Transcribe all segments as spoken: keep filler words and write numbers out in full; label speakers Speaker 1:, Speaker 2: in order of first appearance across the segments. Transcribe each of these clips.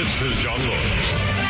Speaker 1: This is John Lord.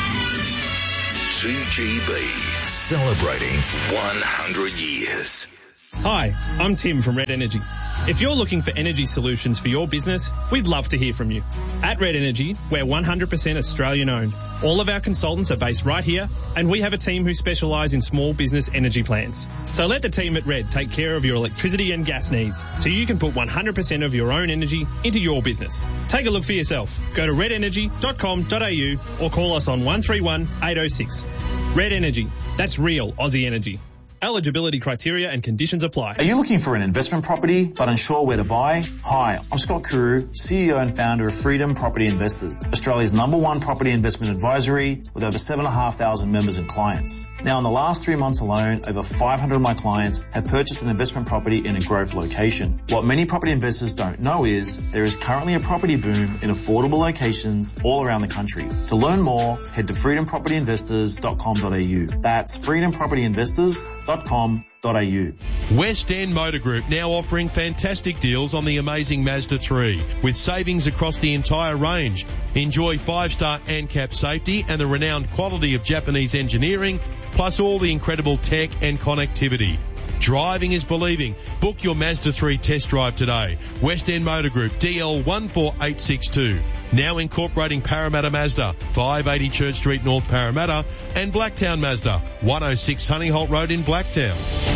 Speaker 2: two G B, celebrating one hundred years.
Speaker 3: Hi, I'm Tim from Red Energy. If you're looking for energy solutions for your business, we'd love to hear from you. At Red Energy, we're one hundred percent Australian owned. All of our consultants are based right here, and we have a team who specialise in small business energy plans. So let the team at Red take care of your electricity and gas needs, so you can put one hundred percent of your own energy into your business. Take a look for yourself. Go to red energy dot com dot a u or call us on one three one, eight oh six. Red Energy. That's real Aussie energy. Eligibility criteria and conditions apply.
Speaker 4: Are you looking for an investment property but unsure where to buy? Hi, I'm Scott Kuru, C E O and founder of Freedom Property Investors, Australia's number one property investment advisory with over seven thousand five hundred members and clients. Now, in the last three months alone, over five hundred of my clients have purchased an investment property in a growth location. What many property investors don't know is there is currently a property boom in affordable locations all around the country. To learn more, head to freedom property investors dot com dot a u. That's freedom property investors dot com dot a u.
Speaker 5: West End Motor Group now offering fantastic deals on the amazing Mazda three with savings across the entire range. Enjoy five-star ANCAP safety and the renowned quality of Japanese engineering, plus all the incredible tech and connectivity. Driving is believing. Book your Mazda three test drive today. West End Motor Group, D L one four eight six two. Now incorporating Parramatta Mazda, five eighty Church Street, North Parramatta, and Blacktown Mazda, one oh six Honeyholt Road in Blacktown.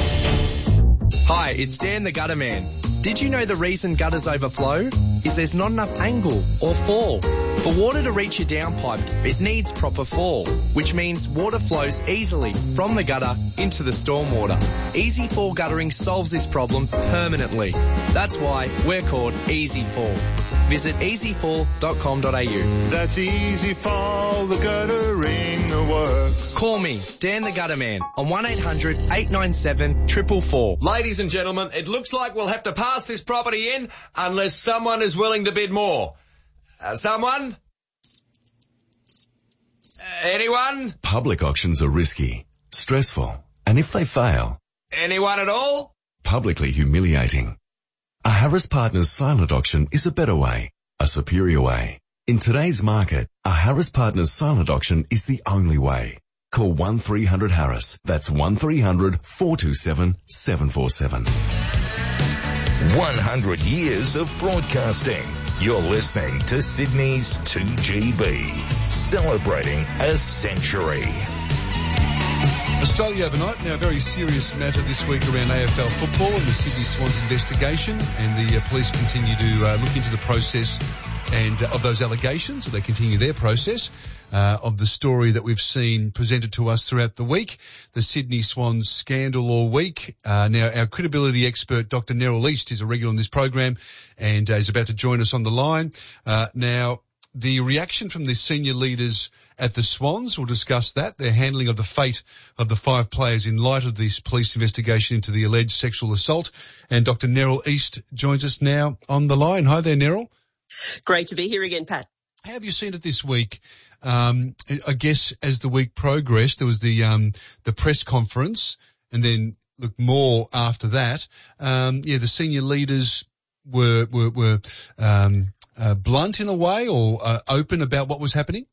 Speaker 6: Hi, it's Dan the Gutter Man. Did you know the reason gutters overflow is there's not enough angle or fall? For water to reach your downpipe, it needs proper fall, which means water flows easily from the gutter into the stormwater. Easy Fall Guttering solves this problem permanently. That's why we're called Easy Fall. Visit easy fall dot com dot a u.
Speaker 7: That's Easy Fall, the guttering works.
Speaker 6: Call me, Dan the Gutter Man, on one eight hundred eight nine seven four four four.
Speaker 8: Ladies and gentlemen, it looks like we'll have to pass this property in unless someone is willing to bid more. Uh, someone? Uh, anyone?
Speaker 2: Public auctions are risky, stressful, and if they fail,
Speaker 8: Anyone at all?
Speaker 2: publicly humiliating. A Harris Partners silent auction is a better way, a superior way. In today's market, a Harris Partners silent auction is the only way. Call one three hundred Harris. That's one three hundred four two seven seven four seven.
Speaker 9: one hundred years of broadcasting. You're listening to Sydney's two G B, celebrating a century.
Speaker 10: Australia overnight. Now, a very serious matter this week around A F L football and the Sydney Swans investigation, and the uh, police continue to uh, look into the process and uh, of those allegations, or they continue their process uh, of the story that we've seen presented to us throughout the week, the Sydney Swans scandal all week. Uh, now, our credibility expert, Doctor Neril East, is a regular on this program and uh, is about to join us on the line. Uh, now, the reaction from the senior leaders at the Swans, we'll discuss that, their handling of the fate of the five players in light of this police investigation into the alleged sexual assault. And Doctor Neril East joins us now on the line. Hi there, Neril.
Speaker 11: Great to be here again, Pat.
Speaker 10: How have you seen it this week? Um, I guess as the week progressed, there was the um, the press conference, and then look more after that. Um, yeah, the senior leaders were were, were um, uh, blunt in a way, or uh, open about what was happening.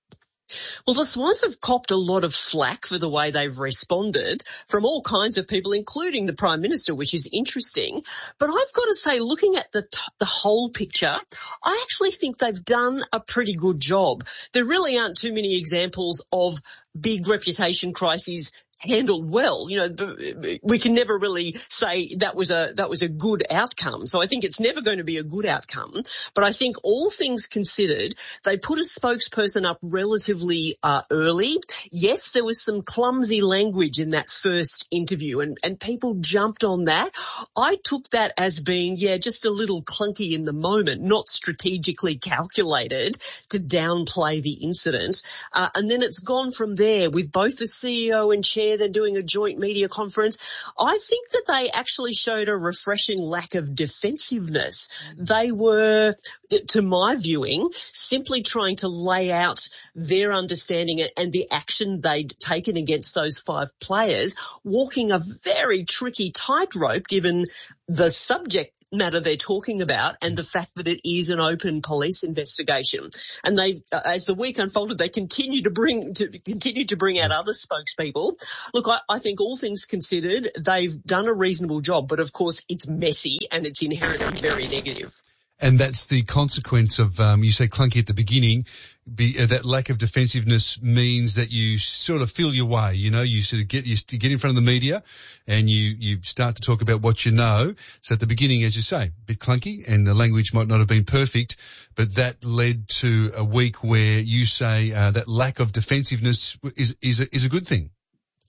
Speaker 11: Well, the Swans have copped a lot of flack for the way they've responded from all kinds of people, including the Prime Minister, which is interesting. But I've got to say, looking at the t- the whole picture, I actually think they've done a pretty good job. There really aren't too many examples of big reputation crises handled well. You know, we can never really say that was a that was a good outcome. So I think it's never going to be a good outcome. But I think all things considered, they put a spokesperson up relatively uh, early. Yes, there was some clumsy language in that first interview, and, and people jumped on that. I took that as being, yeah, just a little clunky in the moment, not strategically calculated to downplay the incident. Uh, and then it's gone from there with both the C E O and chair. They're doing a joint media conference. I think that they actually showed a refreshing lack of defensiveness. They were, to my viewing, simply trying to lay out their understanding and the action they'd taken against those five players, walking a very tricky tightrope given the subject matter they're talking about and the fact that it is an open police investigation. And they, uh, as the week unfolded, they continue to bring to continue to bring out other spokespeople. Look, I, I think all things considered, they've done a reasonable job, but of course it's messy and it's inherently very negative.
Speaker 10: And that's the consequence of, um, you say clunky at the beginning, be, uh, that lack of defensiveness means that you sort of feel your way, you know, you sort of get, you get in front of the media and you, you start to talk about what you know. So at the beginning, as you say, a bit clunky and the language might not have been perfect, but that led to a week where you say, uh, that lack of defensiveness is, is a, is a good thing.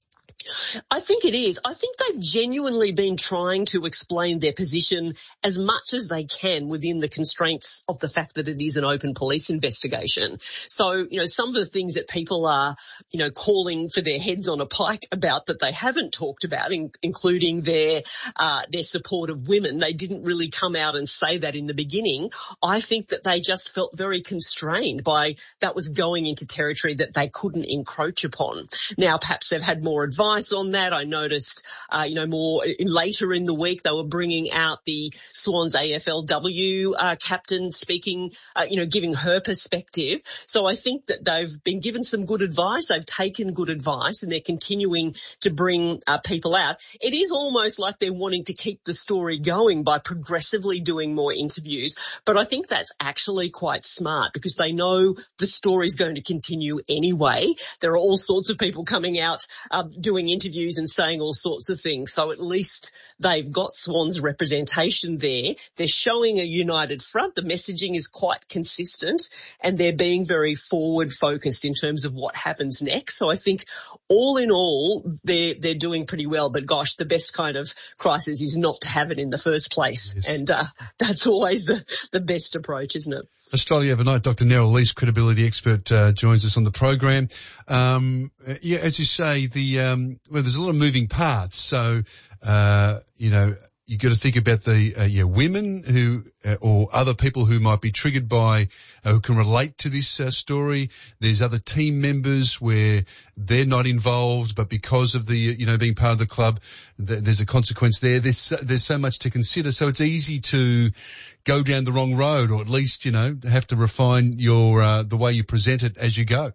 Speaker 11: I think it is. I think they've genuinely been trying to explain their position as much as they can within the constraints of the fact that it is an open police investigation. So, you know, some of the things that people are, you know, calling for their heads on a pike about that they haven't talked about, in, including their, uh, their support of women, they didn't really come out and say that in the beginning. I think that they just felt very constrained by that was going into territory that they couldn't encroach upon. Now, perhaps they've had more advice on that. I noticed, uh, you know, more in, later in the week, they were bringing out the Swans A F L W uh, captain speaking, uh, you know, giving her perspective. So I think that they've been given some good advice. They've taken good advice and they're continuing to bring uh, people out. It is almost like they're wanting to keep the story going by progressively doing more interviews. But I think that's actually quite smart because they know the story's going to continue anyway. There are all sorts of people coming out uh, doing interviews and saying all sorts of things. So at least they've got Swans representation there. They're showing a united front. The messaging is quite consistent and they're being very forward focused in terms of what happens next. So I think all in all, they're, they're doing pretty well. But gosh, the best kind of crisis is not to have it in the first place. Yes. And uh, that's always the, the best approach, isn't it?
Speaker 10: Australia Overnight, Doctor Nerol Lees, credibility expert, uh, joins us on the program. Um, yeah, as you say, the, um, well, there's a lot of moving parts. So, uh, you know, you got to think about the, uh, yeah, women who, uh, or other people who might be triggered by, uh, who can relate to this, uh, story. There's other team members where they're not involved, but because of the, you know, being part of the club, th- there's a consequence there. There's, so, there's so much to consider. So it's easy to go down the wrong road, or at least, you know, have to refine your, uh, the way you present it as you go.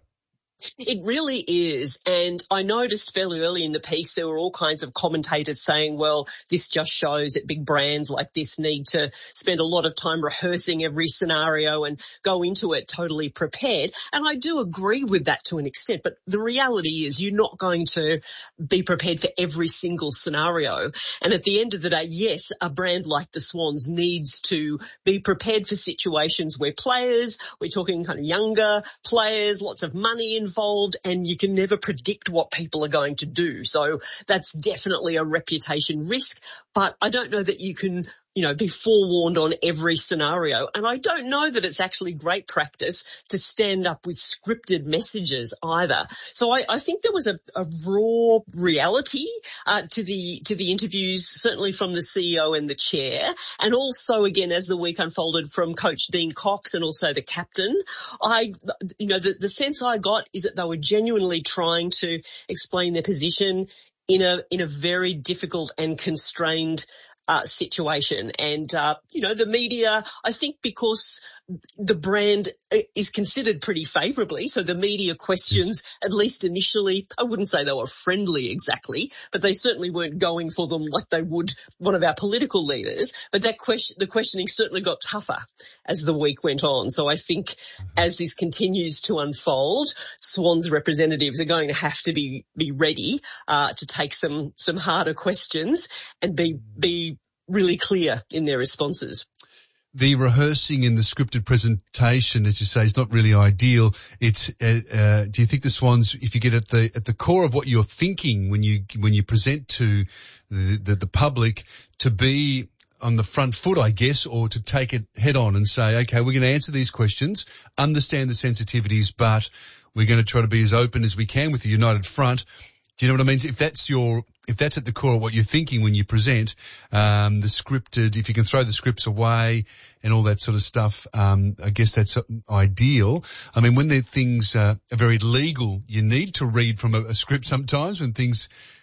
Speaker 11: It really is. And I noticed fairly early in the piece there were all kinds of commentators saying, well, this just shows that big brands like this need to spend a lot of time rehearsing every scenario and go into it totally prepared. And I do agree with that to an extent. But the reality is you're not going to be prepared for every single scenario. And at the end of the day, yes, a brand like the Swans needs to be prepared for situations where players, we're talking kind of younger players, lots of money involved, involved and you can never predict what people are going to do. So that's definitely a reputation risk, but I don't know that you can, you know, be forewarned on every scenario. And I don't know that it's actually great practice to stand up with scripted messages either. So I, I think there was a, a raw reality uh, to the to the interviews, certainly from the C E O and the chair, and also again as the week unfolded from Coach Dean Cox and also the captain. I, you know, the, the sense I got is that they were genuinely trying to explain their position in a in a very difficult and constrained Uh, situation. And, uh, you know, the media, I think because the brand is considered pretty favourably, so the media questions, at least initially, I wouldn't say they were friendly exactly, but they certainly weren't going for them like they would one of our political leaders. But that question, the questioning certainly got tougher as the week went on. So I think as this continues to unfold, Swans representatives are going to have to be, be ready, uh, to take some, some harder questions and be, be really clear in their responses.
Speaker 10: The rehearsing in the scripted presentation, as you say, is not really ideal. It's, uh, uh, do you think the Swans, if you get at the, at the core of what you're thinking when you, when you present to the, the, the public, to be on the front foot, I guess, or to take it head on and say, okay, we're going to answer these questions, understand the sensitivities, but we're going to try to be as open as we can with the united front. Do you know what I mean? If that's your, if that's at the core of what you're thinking when you present, um, the scripted, if you can throw the scripts away and all that sort of stuff, um, I guess that's ideal. I mean, when the things uh, are very legal, you need to read from a, a script sometimes when things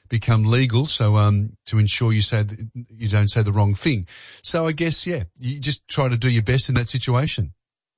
Speaker 10: become legal. So, um, to ensure you say that you don't say the wrong thing. So I guess, yeah, you just try to do your best in that situation.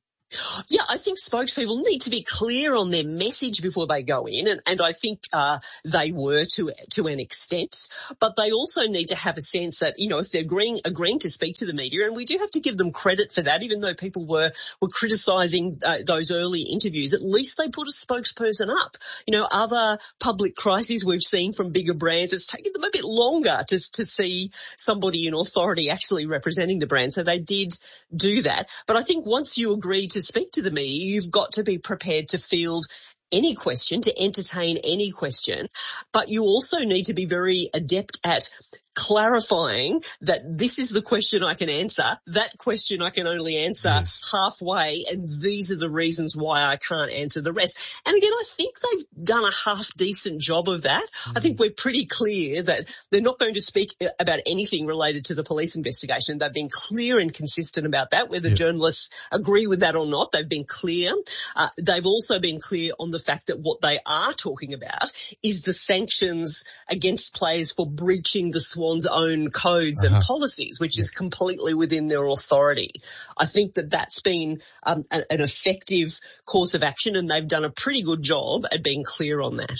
Speaker 11: Yeah, I think spokespeople need to be clear on their message before they go in, and, and I think uh, they were to to an extent. But they also need to have a sense that, you know, if they're agreeing agreeing to speak to the media, and we do have to give them credit for that, even though people were were criticising uh, those early interviews, at least they put a spokesperson up. You know, other public crises we've seen from bigger brands, it's taken them a bit longer to to see somebody in authority actually representing the brand. So they did do that. But I think once you agree to speak to the media, you've got to be prepared to field any question, to entertain any question, but you also need to be very adept at clarifying that this is the question I can answer, that question I can only answer yes. halfway, and these are the reasons why I can't answer the rest. And again, I think they've done a half-decent job of that. Mm. I think we're pretty clear that they're not going to speak about anything related to the police investigation. They've been clear and consistent about that, whether yep. journalists agree with that or not. They've been clear. Uh, they've also been clear on the fact that what they are talking about is the sanctions against players for breaching the Swans' own codes uh-huh. and policies, which yeah. is completely within their authority. I think that that's been um, an, an effective course of action, and they've done a pretty good job at being clear on that.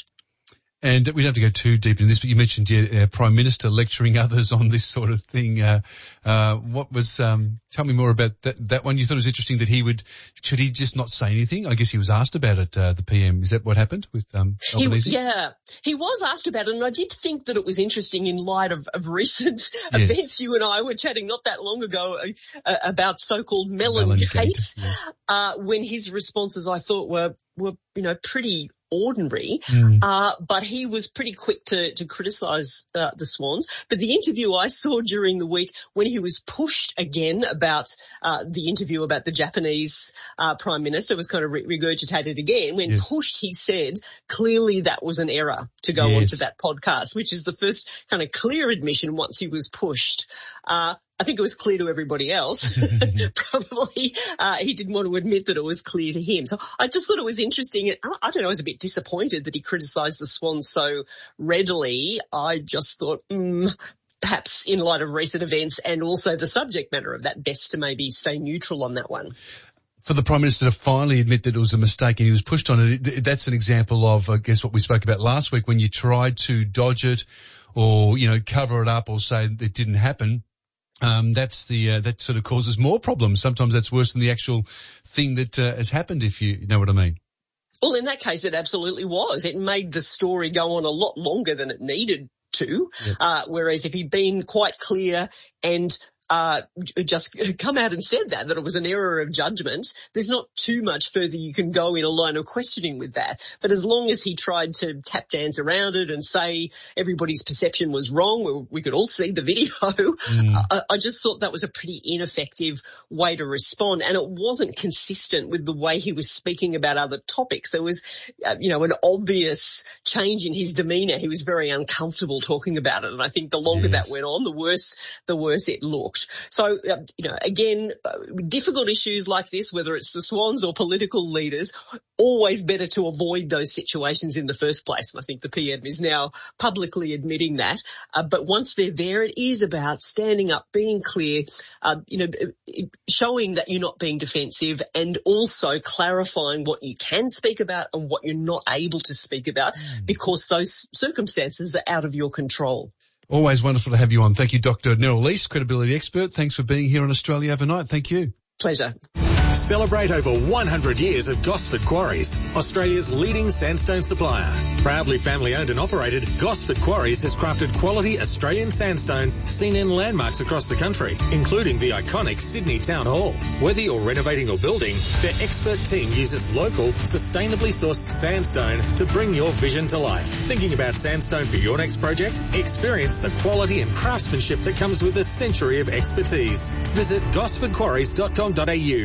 Speaker 10: And we don't have to go too deep into this, but you mentioned your uh, Prime Minister lecturing others on this sort of thing. Uh, uh, what was, um, tell me more about that, that one. You thought it was interesting that he would, should he just not say anything? I guess he was asked about it, uh, the P M. Is that what happened with, um, Albanese?
Speaker 11: He, yeah, he was asked about it, and I did think that it was interesting in light of, of recent yes. events. You and I were chatting not that long ago uh, about so-called melon gate, yes. uh, when his responses I thought were, were, you know, pretty ordinary, mm. uh, but he was pretty quick to, to criticise uh, the Swans. But the interview I saw during the week when he was pushed again about uh, the interview about the Japanese uh, Prime Minister was kind of re- regurgitated again. When yes. pushed, he said clearly that was an error to go yes. onto that podcast, which is the first kind of clear admission once he was pushed. Uh, I think it was clear to everybody else. Probably uh, he didn't want to admit that it was clear to him. So I just thought it was interesting. I, I don't know, I was a bit disappointed that he criticised the Swans so readily. I just thought, mm, perhaps in light of recent events and also the subject matter of that, best to maybe stay neutral on that one.
Speaker 10: For the Prime Minister to finally admit that it was a mistake and he was pushed on it, that's an example of, I guess, what we spoke about last week when you tried to dodge it or, you know, cover it up or say it didn't happen. Um, that's the, uh, that sort of causes more problems. Sometimes that's worse than the actual thing that uh, has happened, if you know what I mean.
Speaker 11: Well, in that case, it absolutely was. It made the story go on a lot longer than it needed to. Yep. Uh, whereas if he'd been quite clear and Uh, just come out and said that, that it was an error of judgment, there's not too much further you can go in a line of questioning with that. But as long as he tried to tap dance around it and say everybody's perception was wrong, we could all see the video, mm. I, I just thought that was a pretty ineffective way to respond. And it wasn't consistent with the way he was speaking about other topics. There was, uh, you know, an obvious change in his demeanour. He was very uncomfortable talking about it. And I think the longer yes. that went on, the worse, the worse it looked. So, uh, you know, again, uh, difficult issues like this, whether it's the Swans or political leaders, always better to avoid those situations in the first place. And I think the P M is now publicly admitting that. Uh, but once they're there, it is about standing up, being clear, uh, you know, showing that you're not being defensive and also clarifying what you can speak about and what you're not able to speak about mm. because those circumstances are out of your control.
Speaker 10: Always wonderful to have you on. Thank you, Doctor Nerol Leese, credibility expert. Thanks for being here on Australia Overnight. Thank you.
Speaker 11: Pleasure.
Speaker 1: Celebrate over one hundred years of Gosford Quarries, Australia's leading sandstone supplier. Proudly family owned and operated, Gosford Quarries has crafted quality Australian sandstone seen in landmarks across the country, including the iconic Sydney Town Hall. Whether you're renovating or building, their expert team uses local, sustainably sourced sandstone to bring your vision to life. Thinking about sandstone for your next project? Experience the quality and craftsmanship that comes with a century of expertise. Visit gosford quarries dot com dot a u.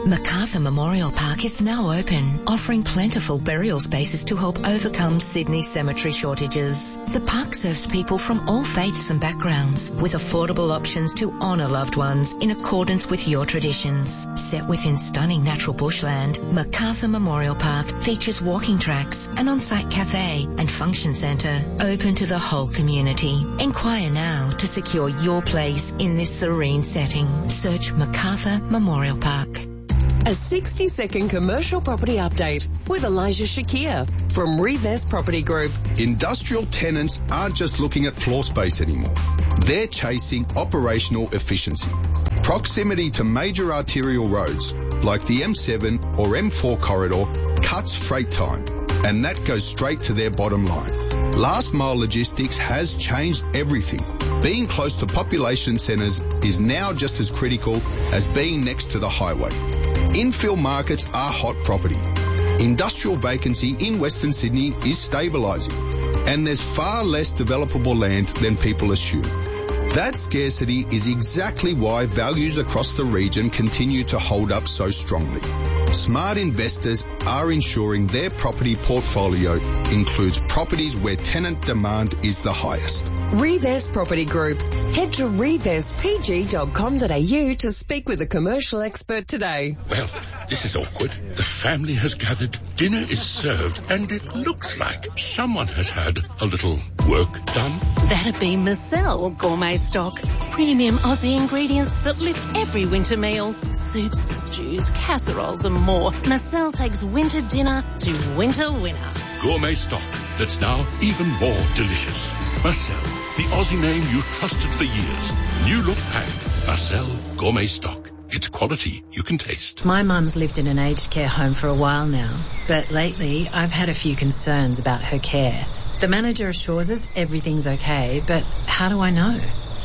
Speaker 12: Macarthur Memorial Park is now open, offering plentiful burial spaces to help overcome Sydney's cemetery shortages. The park serves people from all faiths and backgrounds, with affordable options to honour loved ones in accordance with your traditions. Set within stunning natural bushland, Macarthur Memorial Park features walking tracks, an on-site cafe and function centre open to the whole community. Inquire now to secure your place in this serene setting. Search Macarthur Memorial Park.
Speaker 13: A sixty second commercial property update with Elijah Shakir from Revest Property Group.
Speaker 14: Industrial tenants aren't just looking at floor space anymore. They're chasing operational efficiency. Proximity to major arterial roads like the M seven or M four corridor cuts freight time, and that goes straight to their bottom line. Last mile logistics has changed everything. Being close to population centres is now just as critical as being next to the highway. Infill markets are hot property. Industrial vacancy in Western Sydney is stabilising, and there's far less developable land than people assume. That scarcity is exactly why values across the region continue to hold up so strongly. Smart investors are ensuring their property portfolio includes properties where tenant demand is the highest.
Speaker 13: Revest Property Group. Head to revest p g dot com dot a u to speak with a commercial expert today.
Speaker 15: Well, this is awkward. The family has gathered, dinner is served, and it looks like someone has had a little work done.
Speaker 16: That'd be Marcel Gourmet Stock. Premium Aussie ingredients that lift every winter meal. Soups, stews, casseroles and more. Marcel takes winter dinner to winter winner.
Speaker 15: Gourmet stock that's now even more delicious. Marcel, the Aussie name you've trusted for years. New look packed. Marcel Gourmet Stock. It's quality you can taste.
Speaker 17: My mum's lived in an aged care home for a while now, but lately I've had a few concerns about her care. The manager assures us everything's okay, but how do I know?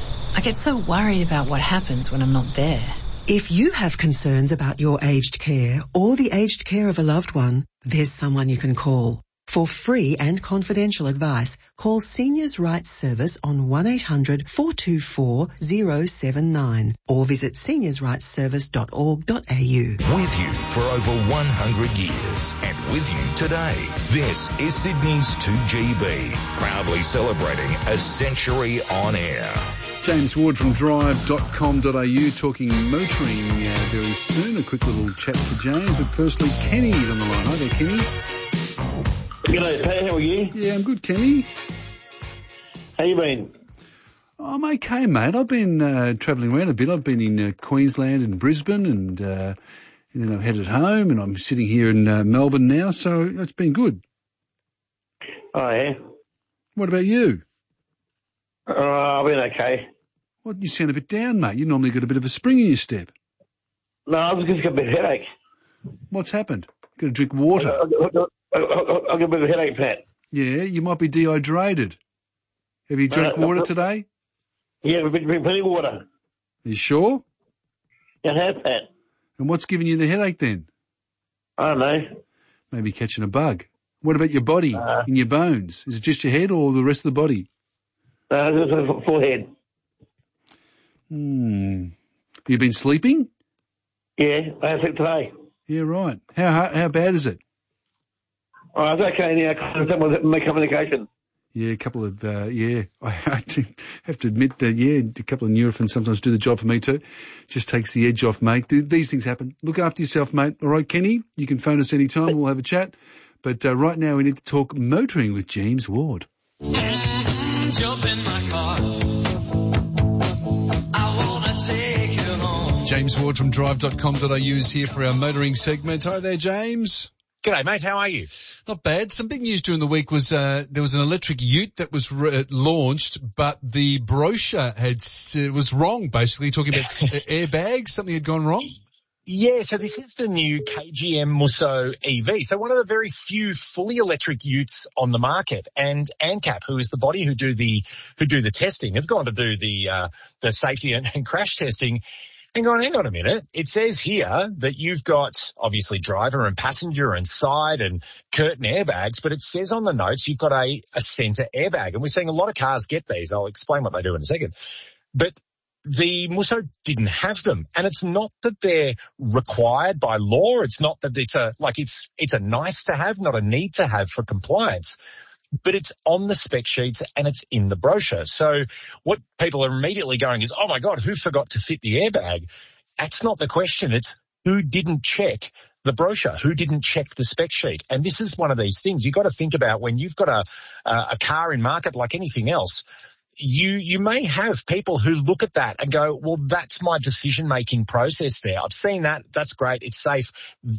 Speaker 17: I get so worried about what happens when I'm not there.
Speaker 18: If you have concerns about your aged care or the aged care of a loved one, there's someone you can call. For free and confidential advice, call Seniors Rights Service on one eight hundred four two four zero seven nine or visit seniors rights service dot org dot a u.
Speaker 9: With you for over one hundred years and with you today, this is Sydney's two G B, proudly celebrating a century on air.
Speaker 10: James Ward from drive dot com dot a u talking motoring uh, very soon. A quick little chat to James, but firstly, Kenny's on the line. Hi there, Kenny.
Speaker 19: G'day, Pat. How are you?
Speaker 10: Yeah, I'm good, Kenny.
Speaker 19: How you been?
Speaker 10: I'm okay, mate. I've been uh, travelling around a bit. I've been in uh, Queensland and Brisbane, and, uh, and then I've headed home, and I'm sitting here in uh, Melbourne now, so it's been good.
Speaker 19: Oh, yeah?
Speaker 10: What about you?
Speaker 19: Uh, I've been okay.
Speaker 10: Well, you sound a bit down, mate. You normally got a bit of a spring in your step.
Speaker 19: No, I've just got a bit of headache.
Speaker 10: What's happened? Got to drink water.
Speaker 19: I've got, I've got a bit of a headache, Pat.
Speaker 10: Yeah, you might be dehydrated. Have you drank uh, water today?
Speaker 19: Yeah, we've been drinking plenty of water.
Speaker 10: You sure?
Speaker 19: Yeah, I have, Pat.
Speaker 10: And what's giving you the headache then?
Speaker 19: I don't know.
Speaker 10: Maybe catching a bug. What about your body
Speaker 19: uh,
Speaker 10: and your bones? Is it just your head or the rest of the body?
Speaker 19: Uh, just a full head.
Speaker 10: Hmm. You been sleeping?
Speaker 19: Yeah, I slept today.
Speaker 10: Yeah, right. How how, how bad is it?
Speaker 19: Oh, it's okay now. I can't with my communication.
Speaker 10: Yeah, a couple of, uh, yeah, I have to, have to admit that, yeah, a couple of Nurofen sometimes do the job for me too. Just takes the edge off, mate. These things happen. Look after yourself, mate. All right, Kenny, you can phone us anytime. We'll have a chat. But uh, right now we need to talk motoring with James Ward.
Speaker 20: Jump in my car. I wanna take you home.
Speaker 10: James Ward from drive dot com dot a u is here for our motoring segment. Hi there, James.
Speaker 21: G'day, mate. How are you?
Speaker 10: Not bad. Some big news during the week was uh, there was an electric ute that was re- launched, but the brochure had uh, was wrong, basically, talking about airbags. Something had gone wrong.
Speaker 21: Yeah, so this is the new K G M Musso E V. So one of the very few fully electric utes on the market. And ANCAP, who is the body who do the who do the testing, have gone to do the uh, the safety and, and crash testing. And going, hang on a minute. It says here that you've got obviously driver and passenger and side and curtain airbags, but it says on the notes you've got a, a centre airbag. And we're seeing a lot of cars get these. I'll explain what they do in a second. But the Musso didn't have them. And it's not that they're required by law. It's not that it's a, like it's, it's a nice to have, not a need to have for compliance, but it's on the spec sheets and it's in the brochure. So what people are immediately going is, oh my God, who forgot to fit the airbag? That's not the question. It's who didn't check the brochure, who didn't check the spec sheet. And this is one of these things you've got to think about when you've got a, a car in market like anything else. You, you may have people who look at that and go, well, that's my decision-making process there. I've seen that. That's great. It's safe.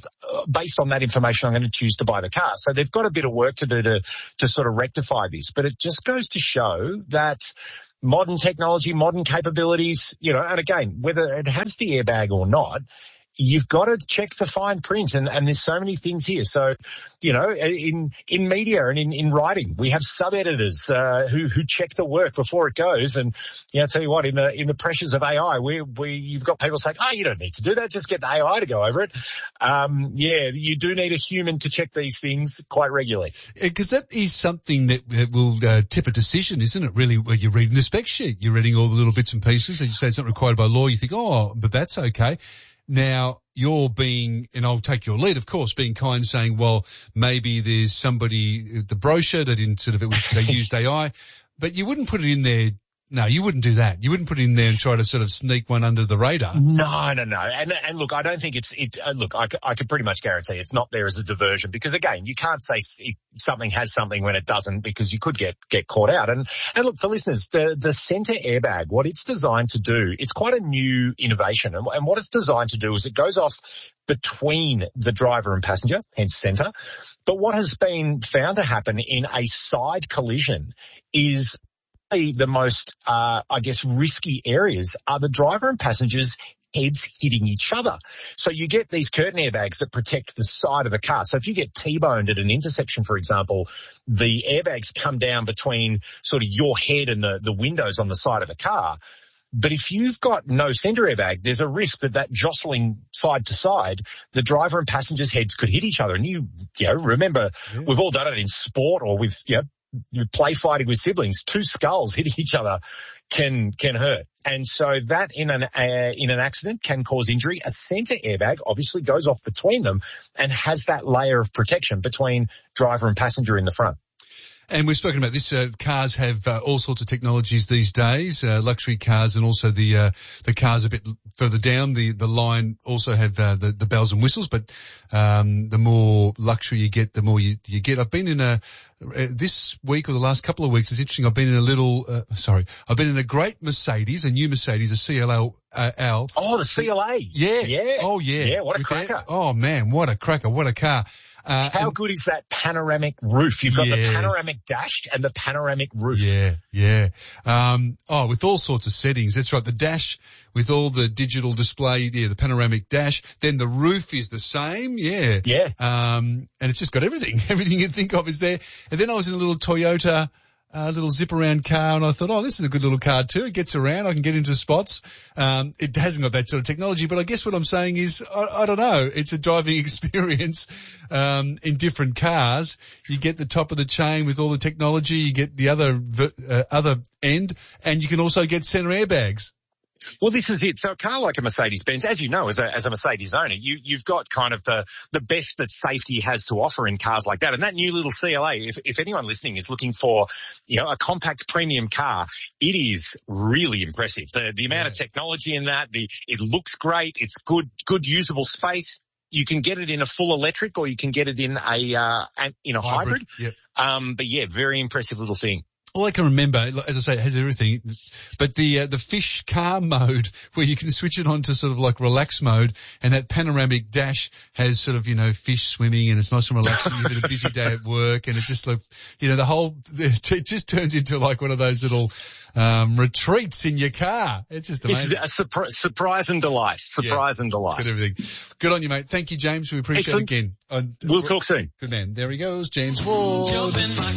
Speaker 21: Based on that information, I'm going to choose to buy the car. So they've got a bit of work to do to, to sort of rectify this. But it just goes to show that modern technology, modern capabilities, you know, and again, whether it has the airbag or not, you've got to check the fine print, and, and there's so many things here. So, you know, in, in media and in, in writing, we have sub-editors, uh, who, who check the work before it goes. And, you know, I'll tell you what, in the, in the pressures of A I, we, we, you've got people saying, oh, you don't need to do that. Just get the A I to go over it. Um, yeah, you do need a human to check these things quite regularly.
Speaker 10: Because that is something that will uh, tip a decision, isn't it? Really, where you're reading the spec sheet, you're reading all the little bits and pieces, and you say it's not required by law. You think, oh, but that's okay. Now, you're being, and I'll take your lead, of course, being kind, saying, well, maybe there's somebody, the brochure, they didn't sort of, it was, they used A I, but you wouldn't put it in there. No, you wouldn't do that. You wouldn't put it in there and try to sort of sneak one under the radar.
Speaker 21: No, no, no. And, and look, I don't think it's, it, uh, look, I, I could pretty much guarantee it's not there as a diversion, because again, you can't say it, something has something when it doesn't, because you could get, get caught out. And, and look, for listeners, the, the center airbag, what it's designed to do, it's quite a new innovation. And, and what it's designed to do is it goes off between the driver and passenger, hence center. But what has been found to happen in a side collision is the most, uh, I guess, risky areas are the driver and passengers' heads hitting each other. So you get these curtain airbags that protect the side of the car. So if you get T-boned at an intersection, for example, the airbags come down between sort of your head and the, the windows on the side of the car. But if you've got no center airbag, there's a risk that that jostling side to side, the driver and passengers' heads could hit each other. And you, you know, remember, yeah. We've all done it in sport or with, you know, you play fighting with siblings. Two skulls hitting each other can can hurt, and so that in an uh, in an accident can cause injury. A center airbag obviously goes off between them and has that layer of protection between driver and passenger in the front.
Speaker 10: And we've spoken about this. Uh, cars have uh, all sorts of technologies these days. Uh, luxury cars and also the uh, the cars a bit further down the the line also have uh, the the bells and whistles. But um, the more luxury you get, the more you you get. I've been in a uh, this week or the last couple of weeks. It's interesting. I've been in a little. Uh, sorry, I've been in a great Mercedes, a new Mercedes, a C L L. Uh, L.
Speaker 21: Oh, the C L A.
Speaker 10: Yeah.
Speaker 21: Yeah.
Speaker 10: Oh, yeah.
Speaker 21: Yeah. What a
Speaker 10: With
Speaker 21: cracker.
Speaker 10: That, oh man, what a cracker! What a car.
Speaker 21: Uh, How good is that panoramic roof? You've got yes. the panoramic dash and the panoramic roof.
Speaker 10: Yeah, yeah. Um, oh, with all sorts of settings. That's right. The dash with all the digital display. Yeah, the panoramic dash. Then the roof is the same. Yeah.
Speaker 21: Yeah.
Speaker 10: Um, and it's just got everything. Everything you think of is there. And then I was in a little Toyota, a uh, little zip around car, and I thought, oh, this is a good little car too. It gets around. I can get into spots. Um, it hasn't got that sort of technology, but I guess what I'm saying is, I, I don't know. It's a driving experience, um, in different cars. You get the top of the chain with all the technology. You get the other, uh, other end, and you can also get center airbags.
Speaker 21: Well, this is it. So a car like a Mercedes-Benz, as you know, as a, as a Mercedes owner, you, you've got kind of the, the best that safety has to offer in cars like that. And that new little C L A, if, if anyone listening is looking for, you know, a compact premium car, it is really impressive. The, the amount yeah. of technology in that, the, it looks great. It's good, good usable space. You can get it in a full electric or you can get it in a, uh, in a hybrid.
Speaker 10: hybrid. Yep.
Speaker 21: Um, but yeah, very impressive little thing.
Speaker 10: All I can remember, as I say, it has everything, but the uh, the fish car mode where you can switch it on to sort of like relax mode, and that panoramic dash has sort of, you know, fish swimming, and it's nice and relaxing. You've had a busy day at work, and it's just like, you know, the whole, it just turns into like one of those little um retreats in your car. It's just amazing.
Speaker 21: It's a surpri- surprise and delight. Surprise
Speaker 10: yeah,
Speaker 21: and delight.
Speaker 10: It's got everything. Good on you, mate. Thank you, James. We appreciate
Speaker 21: Excellent.
Speaker 10: it again. Uh,
Speaker 21: we'll talk soon.
Speaker 10: Good man. There he goes, James Ward.
Speaker 20: Jump in my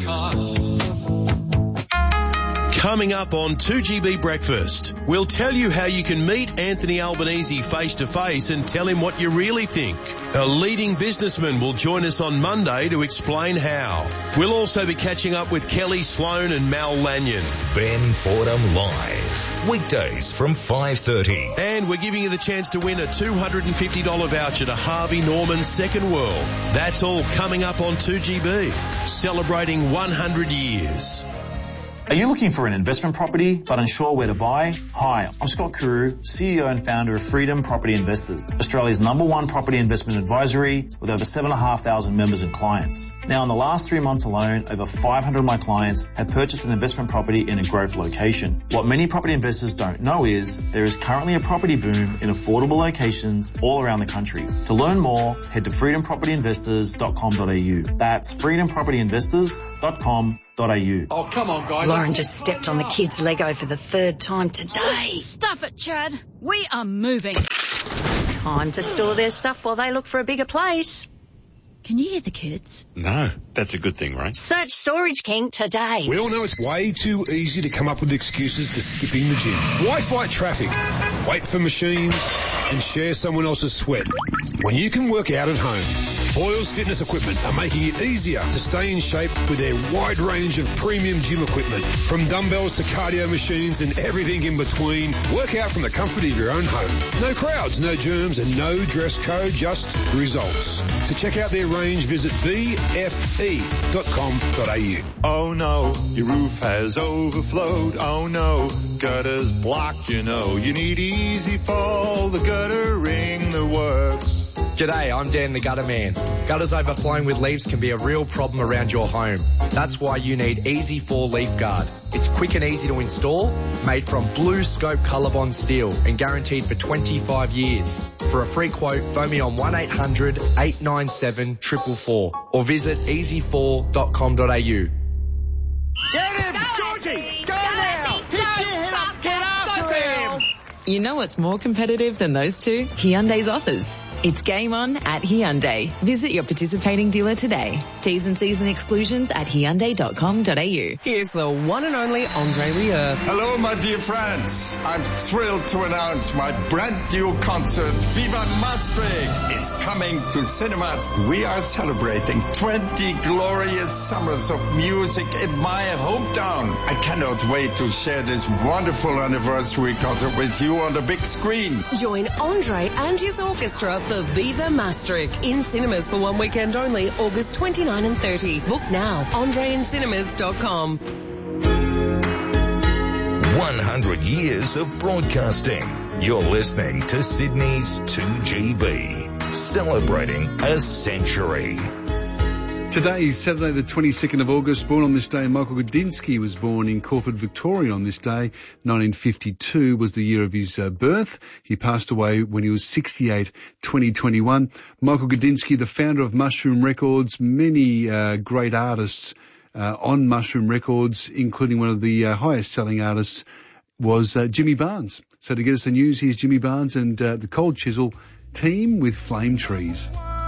Speaker 20: car.
Speaker 5: Coming up on two G B Breakfast, we'll tell you how you can meet Anthony Albanese face to face and tell him what you really think. A leading businessman will join us on Monday to explain how. We'll also be catching up with Kelly Sloan and Mal Lanyon.
Speaker 9: Ben Fordham Live. Weekdays from five thirty.
Speaker 5: And we're giving you the chance to win a two hundred fifty dollars voucher to Harvey Norman's Second World. That's all coming up on two G B, celebrating one hundred years.
Speaker 4: Are you looking for an investment property but unsure where to buy? Hi, I'm Scott Carew, C E O and founder of Freedom Property Investors, Australia's number one property investment advisory with over seven thousand five hundred members and clients. Now, in the last three months alone, over five hundred of my clients have purchased an investment property in a growth location. What many property investors don't know is there is currently a property boom in affordable locations all around the country. To learn more, head to freedom property investors dot com dot a u. That's freedom property investors dot com dot a u.
Speaker 3: Oh, come on, guys.
Speaker 22: Lauren just stepped on the kid's Lego for the third time today.
Speaker 23: Stuff it, Chad. We are moving.
Speaker 22: Time to store their stuff while they look for a bigger place.
Speaker 23: Can you hear the kids?
Speaker 3: No, that's a good thing, right?
Speaker 22: Search Storage King today.
Speaker 24: We all know it's way too easy to come up with excuses for skipping the gym. Why fight traffic, wait for machines, and share someone else's sweat when you can work out at home? Boyles Fitness Equipment are making it easier to stay in shape with their wide range of premium gym equipment. From dumbbells to cardio machines and everything in between, work out from the comfort of your own home. No crowds, no germs, and no dress code, just results. To check out their range, visit b f e dot com dot a u.
Speaker 7: Oh no, your roof has overflowed. Oh no, gutters blocked, you know. You need Easy Fall, the gutter ring that works.
Speaker 6: G'day, I'm Dan the Gutter Man. Gutters overflowing with leaves can be a real problem around your home. That's why you need Easy Fall Leaf Guard. It's quick and easy to install, made from Blue Scope Colorbond steel and guaranteed for twenty-five years. For a free quote, phone me on one eight hundred eight nine seven four four four or visit easy fall dot com dot a u.
Speaker 3: Get him! Georgie! Go now! Pick your head up! Get after him!
Speaker 25: You know what's more competitive than those two? Hyundai's offers. It's game on at Hyundai. Visit your participating dealer today. T's and C's and exclusions at hyundai dot com dot a u.
Speaker 26: Here's the one and only Andre Rieu.
Speaker 27: Hello, my dear friends. I'm thrilled to announce my brand new concert, Viva Maastricht, is coming to cinemas. We are celebrating twenty glorious summers of music in my hometown. I cannot wait to share this wonderful anniversary concert with you on the big screen.
Speaker 13: Join Andre and his orchestra for Viva Maastricht in cinemas for one weekend only, August twenty-ninth and thirtieth. Book now, andre in cinemas dot com.
Speaker 9: one hundred years of broadcasting. You're listening to Sydney's two G B, celebrating a century.
Speaker 10: Today is Saturday the twenty-second of August. Born on this day, Michael Gudinski was born in Caulford, Victoria on this day. nineteen fifty-two was the year of his uh, birth. He passed away when he was sixty-eight, twenty twenty-one. Michael Gudinski, the founder of Mushroom Records, many uh, great artists uh, on Mushroom Records, including one of the uh, highest selling artists was uh, Jimmy Barnes. So to get us the news, here's Jimmy Barnes and uh, the Cold Chisel team with Flame Trees.